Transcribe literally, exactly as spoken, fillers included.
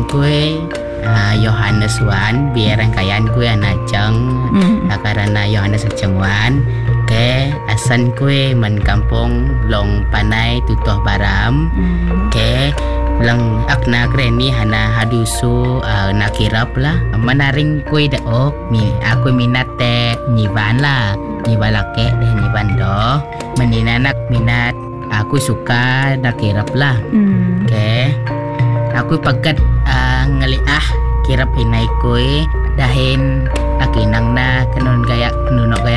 kue uh, Yohanes Wan biarang kayan kue anacang mm. uh, karena Yohanes Cengwan ke asan kue men kampung long panai tutoh baram mm. ke lang akna kreni hana hadusu uh, nakirap lah menaring kue daok mi aku minat te nyiban lah nyibalake deh nyiban do meninanak minat aku suka nakirap lah mm. ke aku pagat uh, ngeliah kirap inay kue dahin akinang na kanon gaya nunok gaya